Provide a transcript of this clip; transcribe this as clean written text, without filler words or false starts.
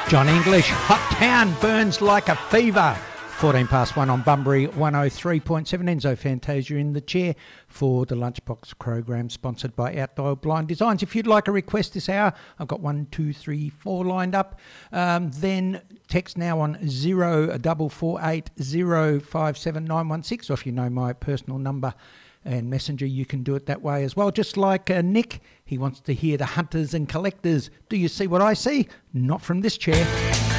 John English, Hot Town burns like a fever. 14 past 1 on Bunbury 103.7. Enzo Fantasia in the chair for the Lunchbox program, sponsored by Outdoor Blind Designs. If you'd like a request this hour, I've got 1, 2, 3, 4 lined up. Then text now on 0448 057916, or if you know my personal number and messenger, you can do it that way as well. Just like Nick, he wants to hear the hunters and collectors. Do you see what I see? Not from this chair.